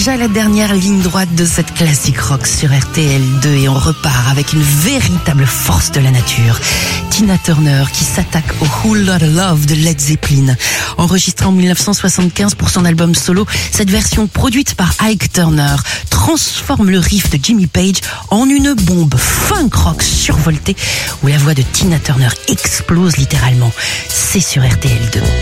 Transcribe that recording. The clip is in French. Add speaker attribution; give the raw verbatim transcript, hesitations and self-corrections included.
Speaker 1: déjà la dernière ligne droite de cette classique rock sur R T L deux et on repart avec une véritable force de la nature. Tina Turner qui s'attaque au Whole Lotta Love de Led Zeppelin. Enregistrée en dix-neuf cent soixante-quinze pour son album solo, cette version produite par Ike Turner transforme le riff de Jimmy Page en une bombe funk rock survoltée où la voix de Tina Turner explose littéralement. C'est sur R T L deux.